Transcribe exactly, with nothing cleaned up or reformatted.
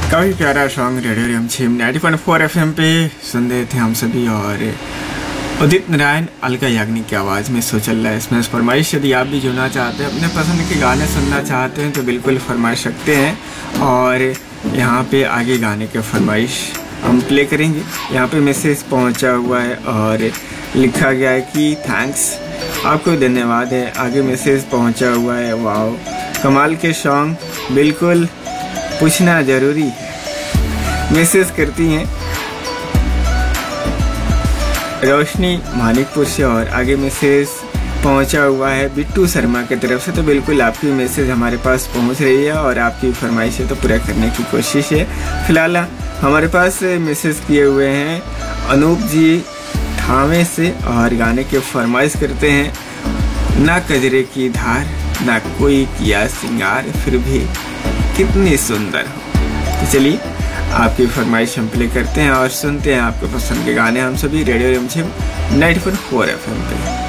काफ़ी प्यारा song radio रिमझिम ninety point four F M पे सुन रहे थे हम सभी। और उदित नारायण, अलका याग्निक की आवाज़ में सो चल रहा है इसमें फरमाइश। यदि आप भी जुड़ना चाहते हैं, अपने पसंद के गाने सुनना चाहते हैं तो बिल्कुल फरमाइश सकते हैं। और यहाँ पे आगे गाने के फरमाइश हम प्ले करेंगे। यहाँ पे मैसेज पहुँचा हुआ है और लिखा गया है कि थैंक्स, आपको धन्यवाद है। आगे मैसेज पहुँचा हुआ है, वाओ कमाल के सॉन्ग, बिल्कुल पूछना ज़रूरी है। मैसेज करती हैं रोशनी मानिकपुर से और आगे मैसेज पहुंचा हुआ है बिट्टू शर्मा की तरफ से। तो बिल्कुल आपकी मैसेज हमारे पास पहुंच रही है और आपकी फरमाइशें तो पूरा करने की कोशिश है। फिलहाल हमारे पास मैसेज किए हुए हैं अनूप जी थावे से और गाने के फरमाइश करते हैं ना कजरे की धार ना कोई किया सिंगार फिर भी कितनी सुंदर हो। तो चलिए आपकी फरमाइश हम प्ले करते हैं और सुनते हैं आपके पसंद के गाने हम सभी रेडियो रिमझिम ninety point four F M पे।